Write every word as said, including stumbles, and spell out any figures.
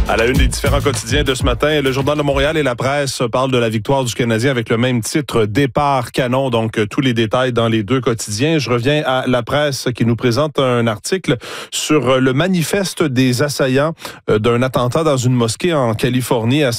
À la une des différents quotidiens de ce matin, le Journal de Montréal et la presse parlent de la victoire du Canadien avec le même titre, Départ canon. Donc, tous les détails dans les deux quotidiens. Je reviens à la presse qui nous présente un article sur le manifeste des assaillants d'un attentat dans une mosquée en Californie.